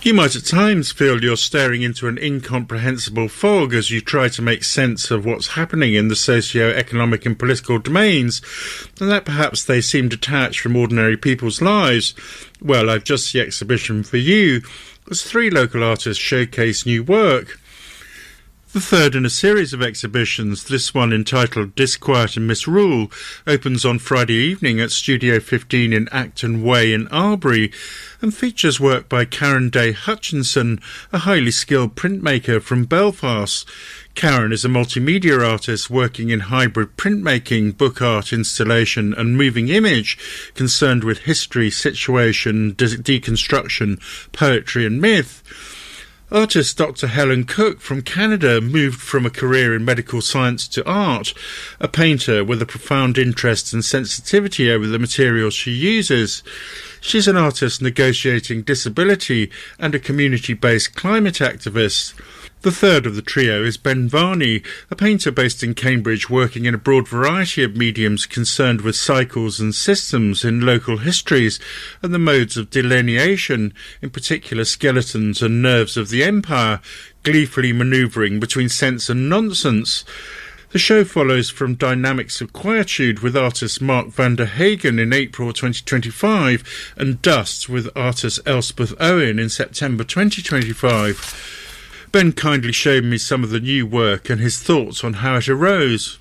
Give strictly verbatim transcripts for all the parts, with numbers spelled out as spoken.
You might at times feel you're staring into an incomprehensible fog as you try to make sense of what's happening in the socio-economic and political domains, and that perhaps they seem detached from ordinary people's lives. Well, I've just the exhibition for you, as three local artists showcase new work. The third in a series of exhibitions, this one entitled Disquiet and Misrule, opens on Friday evening at Studio fifteen in Acton Way in Albury and features work by Karen Day Hutchinson, a highly skilled printmaker from Belfast. Karen is a multimedia artist working in hybrid printmaking, book art, installation and moving image, concerned with history, situation, de- deconstruction, poetry and myth. Artist Doctor Helen Cook from Canada moved from a career in medical science to art, a painter with a profound interest and sensitivity over the materials she uses. She's an artist negotiating disability and a community-based climate activist. The third of the trio is Ben Varney, a painter based in Cambridge working in a broad variety of mediums concerned with cycles and systems in local histories and the modes of delineation, in particular skeletons and nerves of the empire, gleefully manoeuvring between sense and nonsense. The show follows from Dynamics of Quietude with artist Mark van der Hagen in April twenty twenty-five and Dust with artist Elspeth Owen in September twenty twenty-five. Ben kindly showed me some of the new work and his thoughts on how it arose.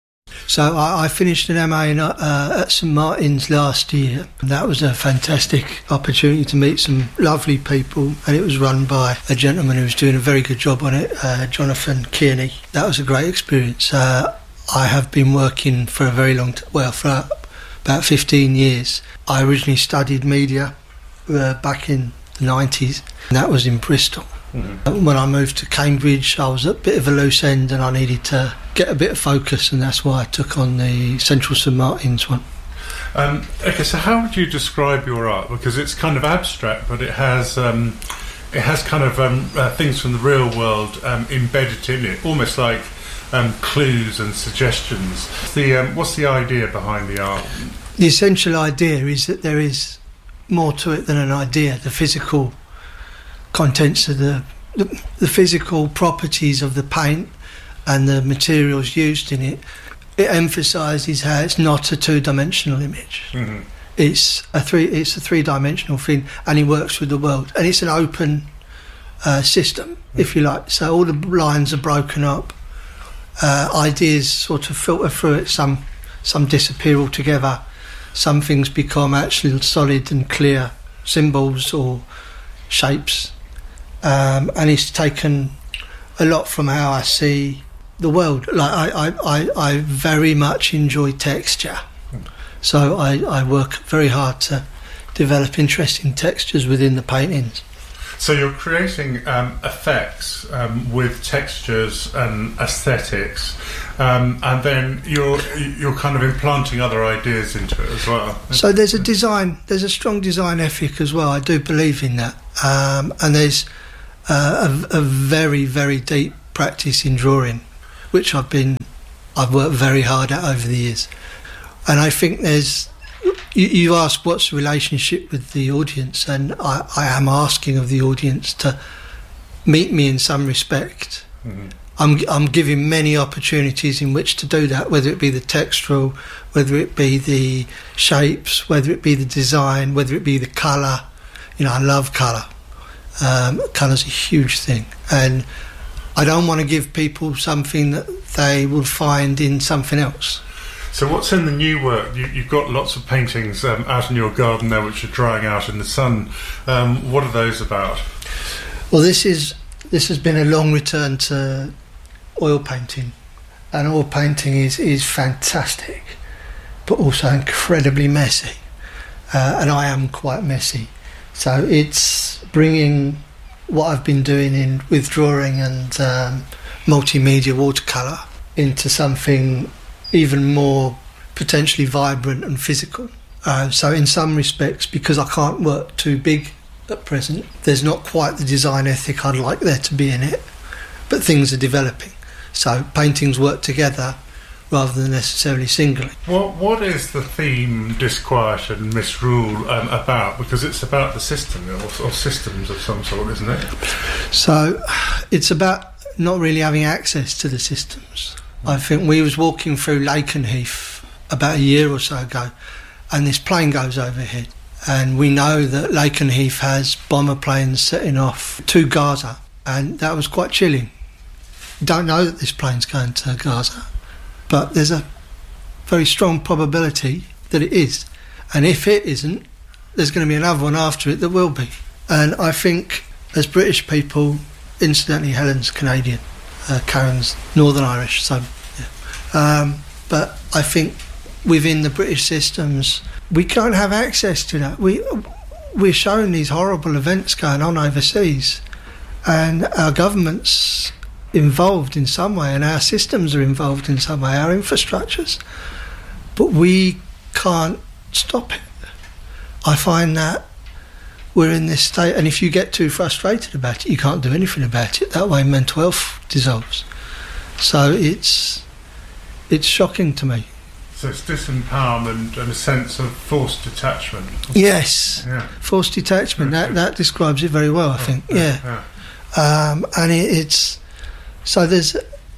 So I, I finished an M A in, uh, at St Martin's last year. That was a fantastic opportunity to meet some lovely people, and it was run by a gentleman who was doing a very good job on it, uh, Jonathan Kearney. That was a great experience. Uh, I have been working for a very long time, well, for about fifteen years. I originally studied media uh, back in the nineties, and that was in Bristol. Mm-hmm. When I moved to Cambridge, I was at a bit of a loose end and I needed to get a bit of focus, and that's why I took on the Central St Martin's one. Um, okay, so how would you describe your art? Because it's kind of abstract, but it has um, it has kind of um, uh, things from the real world um, embedded in it, almost like um, clues and suggestions. The um, what's the idea behind the art? The essential idea is that there is more to it than an idea. The physical contents of the, the the physical properties of the paint and the materials used in it, it emphasises how it's not a two-dimensional image. Mm-hmm. It's a three it's a three-dimensional thing, and it works with the world, and it's an open uh, system, mm-hmm. if you like. So all the lines are broken up, uh, ideas sort of filter through it, some some disappear altogether, some things become actually solid and clear symbols or shapes. Um, and it's taken a lot from how I see the world. Like I, I, I, I very much enjoy texture, so I, I work very hard to develop interesting textures within the paintings. So you're creating um, effects um, with textures and aesthetics, um, and then you're you're kind of implanting other ideas into it as well. So there's a design, there's a strong design ethic as well. I do believe in that, um, and there's Uh, a, a very, very deep practice in drawing, which I've been, I've worked very hard at over the years. And I think there's, you, you ask what's the relationship with the audience, and I, I am asking of the audience to meet me in some respect. Mm-hmm. I'm, I'm giving many opportunities in which to do that, whether it be the textural, whether it be the shapes, whether it be the design, whether it be the colour. You know, I love colour. Um, colour's a huge thing, and I don't want to give people something that they will find in something else. So what's in the new work? You, you've got lots of paintings um, out in your garden there which are drying out in the sun. Um, what are those about? Well, this is this has been a long return to oil painting, and oil painting is, is fantastic but also incredibly messy, uh, and I am quite messy. So it's bringing what I've been doing in with drawing and um, multimedia watercolour into something even more potentially vibrant and physical. Uh, so in some respects, because I can't work too big at present, there's not quite the design ethic I'd like there to be in it, but things are developing. So paintings work together rather than necessarily singly. What What is the theme disquiet and misrule um, about? Because it's about the system, or, or systems of some sort, isn't it? So it's about not really having access to the systems. I think we was walking through Lakenheath about a year or so ago, and this plane goes overhead, and we know that Lakenheath has bomber planes setting off to Gaza, and that was quite chilling. Don't know that this plane's going to Gaza, but there's a very strong probability that it is, and if it isn't, there's going to be another one after it that will be. And I think as British people, incidentally Helen's Canadian, uh, Karen's Northern Irish, so yeah. um, but I think within the British systems we can't have access to that. We, we're showing these horrible events going on overseas, and our government's involved in some way, and our systems are involved in some way, our infrastructures, but we can't stop it. I find that we're in this state, and if you get too frustrated about it, you can't do anything about it. That way mental health dissolves. So it's it's shocking to me. So it's disempowerment and a sense of forced detachment. Yes, yeah. Forced detachment, that, that describes it very well, I think. Oh, yeah, yeah. Um, and it, it's so there's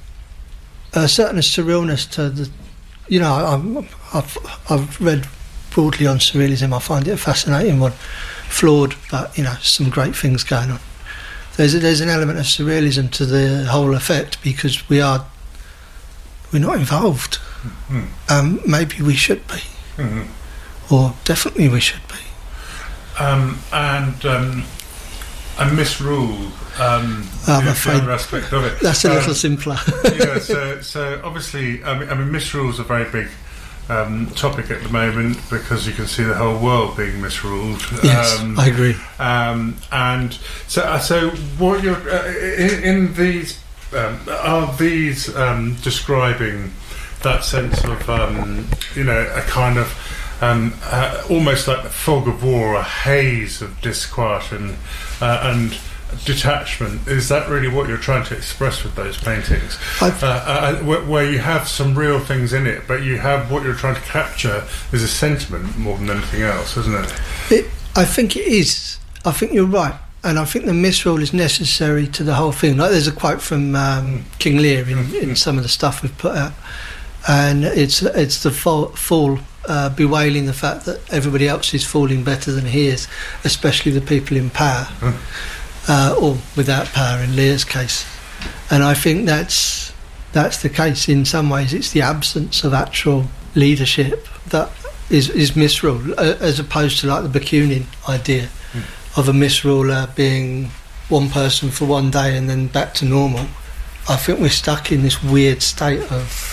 a certain surrealness to the, you know, I'm, I've I've read broadly on surrealism. I find it a fascinating one, flawed, but you know, some great things going on. There's a, there's an element of surrealism to the whole effect because we are we're not involved. Mm-hmm. Um, maybe we should be, mm-hmm. or definitely we should be. Um, and um, and misrule. Um, I'm the afraid other aspect of it. That's a um, little simpler. yeah, so so obviously, I mean, I mean misrule is a very big um, topic at the moment because you can see the whole world being misruled. Yes, um, I agree. Um, and so, uh, so what you're uh, in, in these um, are these um, describing that sense of um, you know a kind of um, uh, almost like the fog of war, a haze of disquiet and uh, and detachment. Is that really what you're trying to express with those paintings? Uh, uh, where, where you have some real things in it, but you have what you're trying to capture is a sentiment more than anything else, isn't it? it I think it is. I think you're right. And I think the misrule is necessary to the whole thing. Like there's a quote from um, King Lear in, mm-hmm. in some of the stuff we've put out, and it's it's the fall, fall uh, bewailing the fact that everybody else is falling better than he is, especially the people in power. Mm. Uh, or without power in Lear's case, and I think that's that's the case in some ways. It's the absence of actual leadership that is is misrule, uh, as opposed to like the Bakunin idea mm. of a misruler being one person for one day and then back to normal. I think we're stuck in this weird state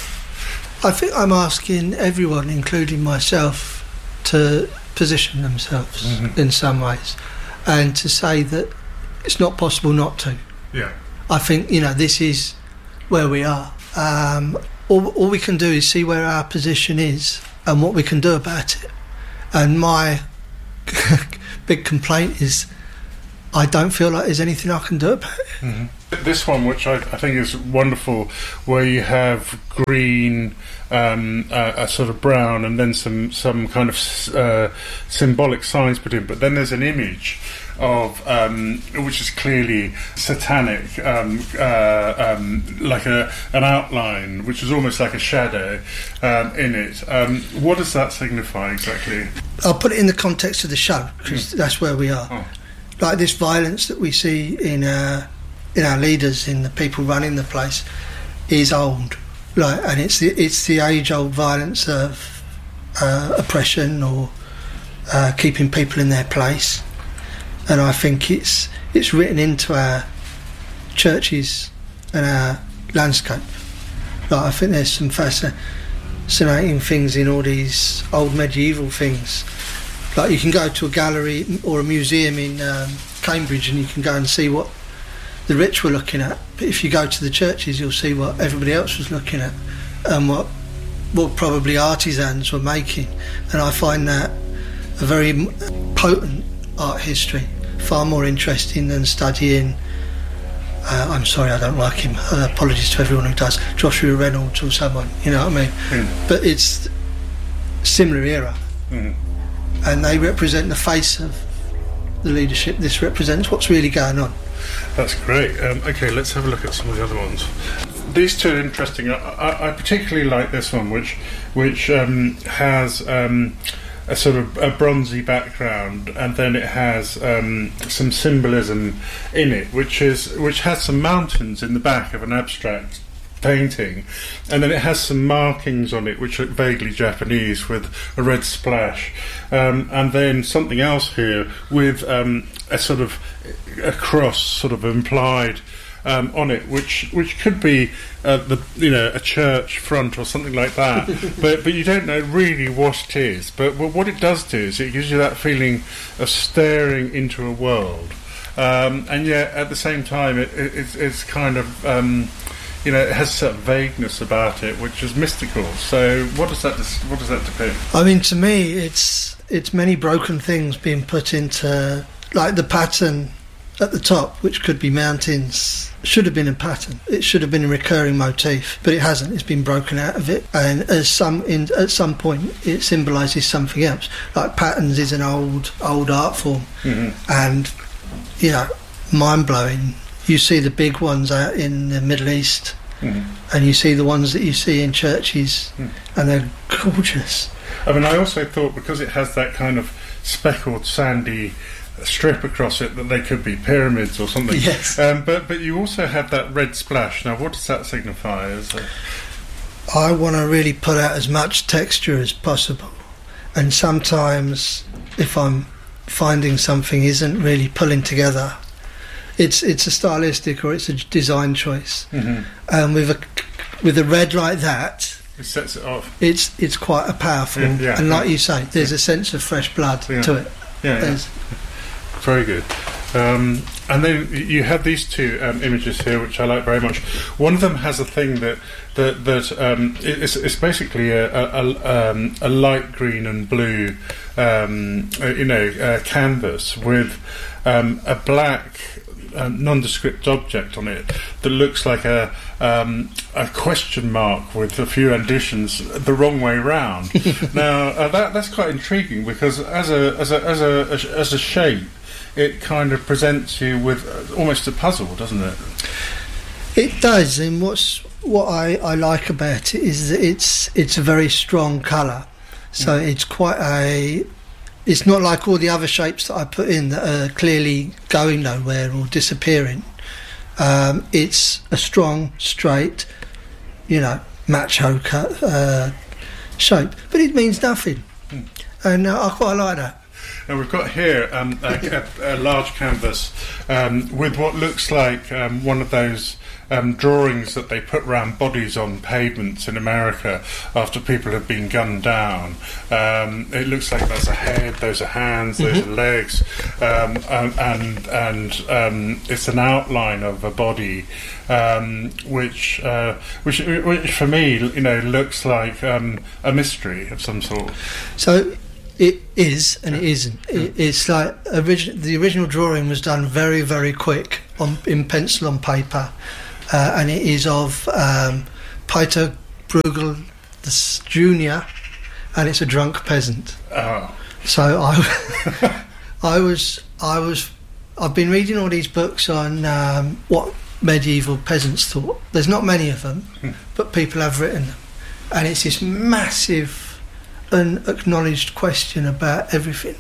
of. I think I'm asking everyone, including myself, to position themselves mm-hmm. in some ways, and to say that. It's not possible not to. Yeah. I think, you know, this is where we are. Um, all, all we can do is see where our position is and what we can do about it. And my big complaint is I don't feel like there's anything I can do about it. Mm-hmm. This one, which I, I think is wonderful, where you have green, um, uh, a sort of brown, and then some, some kind of uh, symbolic signs put in, but then there's an image of um, which is clearly satanic, um, uh, um, like a an outline, which is almost like a shadow um, in it. Um, what does that signify exactly? I'll put it in the context of the show because mm. that's where we are. Oh. Like this violence that we see in uh, in our leaders, in the people running the place, is old. Like, and it's the it's the age-old violence of uh, oppression or uh, keeping people in their place. And I think it's it's written into our churches and our landscape. Like, I think there's some fascinating things in all these old medieval things. Like you can go to a gallery or a museum in um, Cambridge and you can go and see what the rich were looking at. But if you go to the churches, you'll see what everybody else was looking at and what what probably artisans were making. And I find that a very potent art history. Far more interesting than studying uh, I'm sorry, I don't like him. Uh, apologies to everyone who does. Joshua Reynolds or someone, you know what I mean? Mm. But it's similar era, mm. and they represent the face of the leadership. This represents what's really going on. That's great. Um, okay, let's have a look at some of the other ones. These two are interesting. I, I, I particularly like this one, which which um, has um, a sort of a bronzy background, and then it has um, some symbolism in it, which is which has some mountains in the back of an abstract painting, and then it has some markings on it which look vaguely Japanese with a red splash, um, and then something else here with um, a sort of a cross sort of implied um, on it, which which could be uh, the you know a church front or something like that, but but you don't know really what it is. But, but what it does do is it gives you that feeling of staring into a world, um, and yet at the same time it, it, it's, it's kind of um, you know, it has a certain vagueness about it, which is mystical. So, what does that what does that depict? I mean, to me, it's it's many broken things being put into, like the pattern at the top, which could be mountains, should have been a pattern. It should have been a recurring motif, but it hasn't. It's been broken out of it, and as some in, at some point, it symbolises something else. Like patterns is an old old art form, mm-hmm. and you know, mind blowing. You see the big ones out in the Middle East, mm. and you see the ones that you see in churches, mm. and they're gorgeous. I mean, I also thought because it has that kind of speckled, sandy strip across it that they could be pyramids or something. Yes. Um, but but you also have that red splash. Now, what does that signify? Is it... I want to really put out as much texture as possible, and sometimes if I'm finding something isn't really pulling together, It's it's a stylistic or it's a design choice, mm-hmm. and with a with a red like that, it sets it off. It's it's quite a powerful, yeah, yeah, and like yeah. you say, there's yeah. a sense of fresh blood yeah. to it. Yeah, yeah. Very good. Um, and then you have these two um, images here, which I like very much. One of them has a thing that that that um, it's, it's basically a a, a, um, a light green and blue, um, uh, you know, uh, canvas with um, a black. Um, nondescript object on it that looks like a um, a question mark with a few additions the wrong way round. Now uh, that that's quite intriguing because as a as a as a as a shape, it kind of presents you with almost a puzzle, doesn't it? It does, and what's what I, I like about it is that it's it's a very strong colour, so mm. it's quite a. It's not like all the other shapes that I put in that are clearly going nowhere or disappearing. Um, it's a strong, straight, you know, macho cut uh, shape, but it means nothing, mm. and uh, I quite like that. Now we've got here um, a, a, a large canvas um, with what looks like um, one of those um, drawings that they put round bodies on pavements in America after people have been gunned down. Um, it looks like there's a head, those are hands, those mm-hmm. are legs, um, and and, and um, it's an outline of a body, um, which uh, which which for me, you know, looks like um, a mystery of some sort. So. It is, and it isn't. It, it's like origi- the original drawing was done very, very quick on in pencil on paper, uh, and it is of um, Peter Bruegel the Junior, and it's a drunk peasant. Oh. So I, I was, I was, I've been reading all these books on um, what medieval peasants thought. There's not many of them, hmm. but people have written them, and it's this massive. An acknowledged question about everything.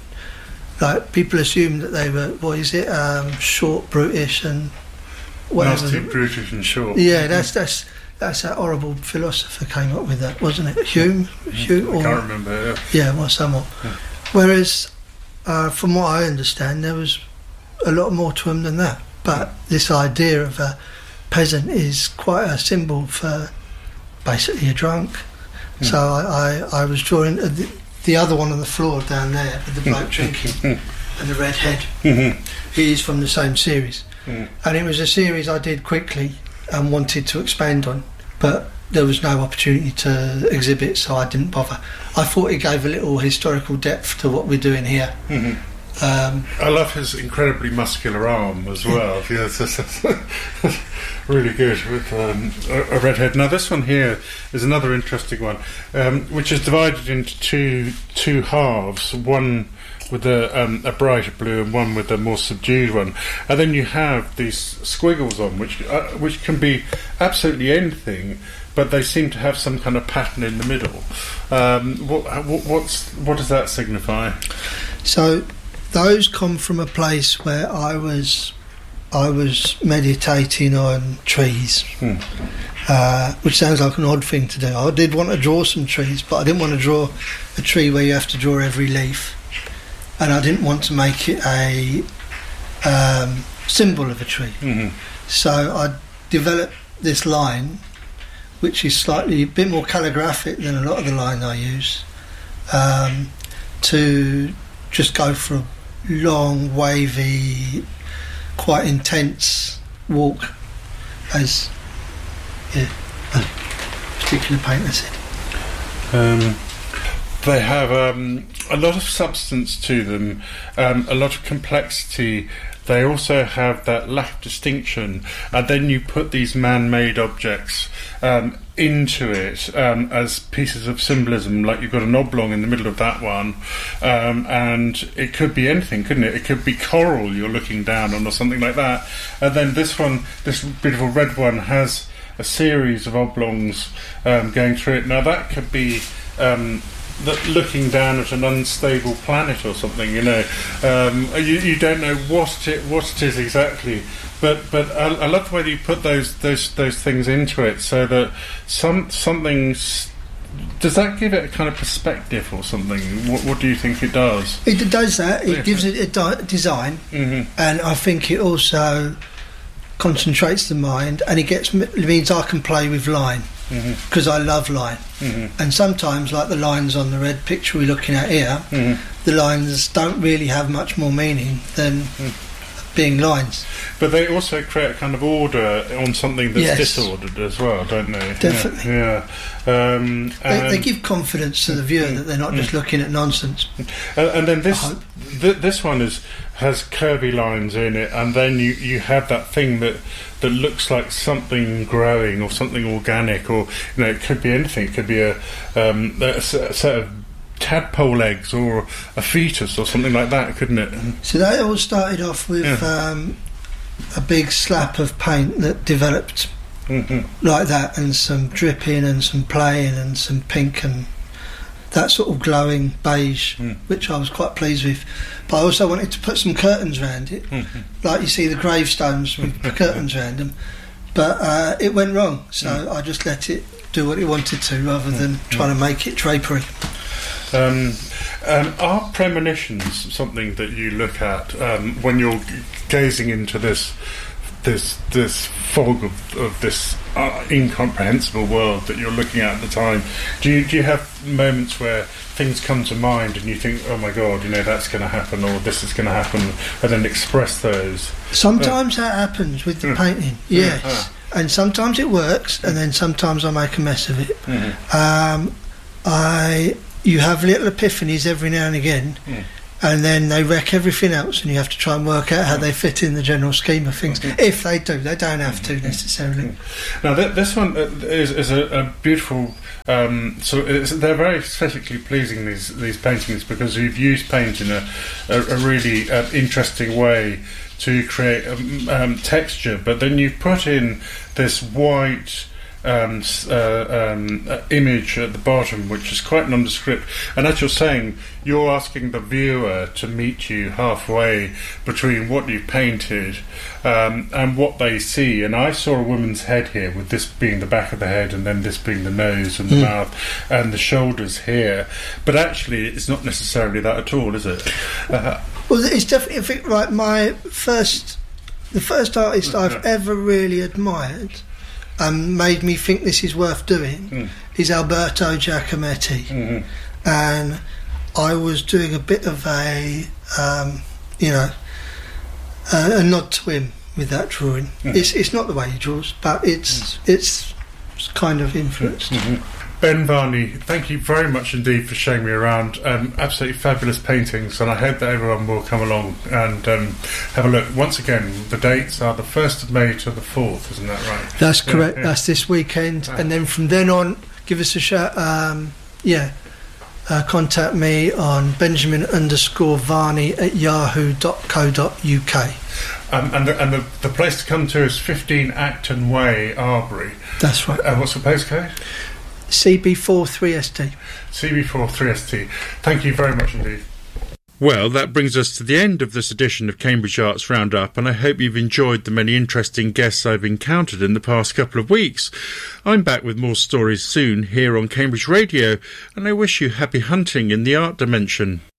Like people assume that they were, what is it, um, short, brutish, and whatever. Nasty, brutish, and short. Yeah, that's that's that's that horrible philosopher came up with that, wasn't it? Hume, Hume. I or, can't remember. Yeah, yeah well, somewhat. Yeah. Whereas, uh, from what I understand, there was a lot more to him than that. But this idea of a peasant is quite a symbol for basically a drunk. So I, I, I was drawing uh, the, the other one on the floor down there with the bloke drinking and the red head. Mm-hmm. He is from the same series. Mm. And it was a series I did quickly and wanted to expand on, but there was no opportunity to exhibit, so I didn't bother. I thought it gave a little historical depth to what we're doing here. Mm-hmm. Um, I love his incredibly muscular arm as well. Yes, that's, that's really good with um, a, a redhead. Now this one here is another interesting one, um, which is divided into two two halves. One with a, um, a brighter blue and one with a more subdued one, and then you have these squiggles on, which uh, which can be absolutely anything, but they seem to have some kind of pattern in the middle. Um, what, what what's what does that signify? So those come from a place where I was I was meditating on trees, Hmm. uh, which sounds like an odd thing to do. I did want to draw some trees, but I didn't want to draw a tree where you have to draw every leaf, and I didn't want to make it a um, symbol of a tree. Mm-hmm. So I developed this line, which is slightly a bit more calligraphic than a lot of the line I use, um, to just go for a long, wavy, quite intense walk, as yeah, a particular painter said. Um, they have um, a lot of substance to them, um, a lot of complexity. They also have that lack of distinction, and then you put these man-made objects um, into it um, as pieces of symbolism, like you've got an oblong in the middle of that one, um, and it could be anything, couldn't it? It could be coral you're looking down on or something like that. And then this one, this beautiful red one, has a series of oblongs um, going through it. Now that could be um, that looking down at an unstable planet or something, you know. Um, you, you don't know what it what it is exactly, but but I, I love the way that you put those those those things into it, so that some something. Does that give it a kind of perspective or something? What, what do you think it does? It does that. It Yeah. gives it a di- design, Mm-hmm. and I think it also concentrates the mind, and it gets it means I can play with line, because Mm-hmm. I love line. Mm-hmm. And sometimes, like the lines on the red picture we're looking at here, Mm-hmm. the lines don't really have much more meaning than being lines. But they also create a kind of order on something that's Yes. disordered as well, don't they? Definitely. Yeah. yeah. Um, They, they and- give confidence to the viewer that they're not just looking at nonsense. And, and then this I hope. th- this one is has curvy lines in it, and then you, you have that thing that that looks like something growing or something organic, or you know, it could be anything. It could be a, um, a, s- a set of tadpole eggs or a fetus or something like that, couldn't it? So that all started off with Yeah. um, a big slap of paint that developed hmm like that, and some dripping and some playing and some pink and that sort of glowing beige, Mm. which I was quite pleased with. But I also wanted to put some curtains around it, Mhm. like you see the gravestones with curtains around them. But uh, it went wrong, so Mm. I just let it do what it wanted to, rather than trying to make it drapery. Um, um, are premonitions something that you look at um, when you're g- gazing into this this this fog of, of this uh, incomprehensible world that you're looking at at the time? Do you do you have moments where things come to mind and you think, oh my god, you know, that's going to happen, or this is going to happen, and then express those? Sometimes that happens with the Yeah. painting, Yeah. yes. Ah. And sometimes it works, and then sometimes I make a mess of it. Mhm. Um, I you have little epiphanies every now and again, Mm. and then they wreck everything else, and you have to try and work out how they fit in the general scheme of things. If they do, they don't have to necessarily. Now th- this one uh, is, is a, a beautiful. Um, so it's, they're very aesthetically pleasing, these these paintings, because you've used paint in a a, a really uh, interesting way to create um, um, texture, but then you've put in this white um, s- uh, um, uh, image at the bottom, which is quite nondescript. And as you're saying, you're asking the viewer to meet you halfway between what you've painted um, and what they see. And I saw a woman's head here, with this being the back of the head, and then this being the nose and the Mm. mouth and the shoulders here. But actually, it's not necessarily that at all, is it? Uh, Well, it's definitely, I think, right, my first, the first artist I've Yeah. ever really admired and made me think this is worth doing Mm. is Alberto Giacometti. mhm. And I was doing a bit of a, um, you know, a, a nod to him with that drawing. Mm. It's it's not the way he draws, but it's it's kind of influenced. Mhm. Ben Varney, thank you very much indeed for showing me around. Um, absolutely fabulous paintings, and I hope that everyone will come along and um, have a look. Once again, the dates are the first of May to the fourth, isn't that right? That's yeah, correct. Yeah. That's this weekend. And then from then on, give us a shout. Um, yeah. Uh, contact me on Benjamin underscore Varney at yahoo dot co dot uk. Um, and the, and the, the place to come to is fifteen Acton Way, Arbury. That's right. Uh, what's the postcode? C B four three S T. C B four three S T. Thank you very much indeed. Well, that brings us to the end of this edition of Cambridge Arts Roundup, and I hope you've enjoyed the many interesting guests I've encountered in the past couple of weeks. I'm back with more stories soon here on Cambridge Radio, and I wish you happy hunting in the art dimension.